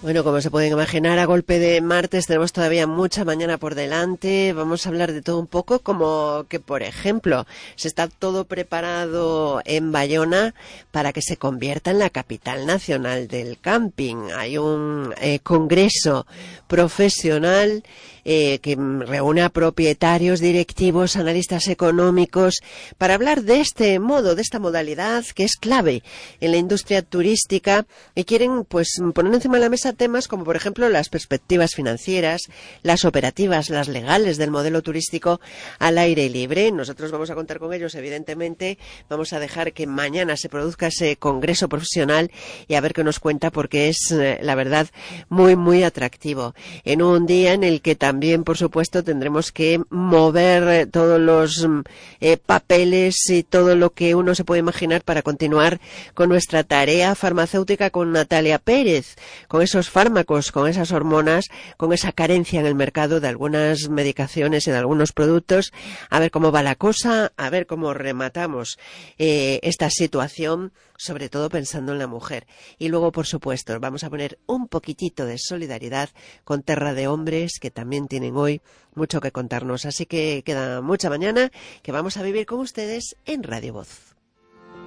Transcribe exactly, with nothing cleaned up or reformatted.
Bueno, como se pueden imaginar, a golpe de martes tenemos todavía mucha mañana por delante. Vamos a hablar de todo un poco, como que, por ejemplo, se está todo preparado en Bayona para que se convierta en la capital nacional del camping. Hay un eh, congreso profesional eh, que reúne a propietarios, directivos, analistas económicos para hablar de este modo, de esta modalidad que es clave en la industria turística, y quieren pues poner encima de la mesa temas como, por ejemplo, las perspectivas financieras, las operativas, las legales del modelo turístico al aire libre. Nosotros vamos a contar con ellos, evidentemente. Vamos a dejar que mañana se produzca ese congreso profesional y a ver qué nos cuenta, porque es, eh, la verdad, muy, muy atractivo. En un día en el que también, por supuesto, tendremos que mover eh, todos los eh, papeles y todo lo que uno se puede imaginar para continuar con nuestra tarea farmacéutica con Natalia Pérez, con esos fármacos, con esas hormonas, con esa carencia en el mercado de algunas medicaciones y de algunos productos. A ver cómo va la cosa, a ver cómo rematamos eh, esta situación, sobre todo pensando en la mujer. Y luego, por supuesto, vamos a poner un poquitito de solidaridad con Terra de Hombres, que también tienen hoy mucho que contarnos. Así que queda mucha mañana que vamos a vivir con ustedes en Radio Voz.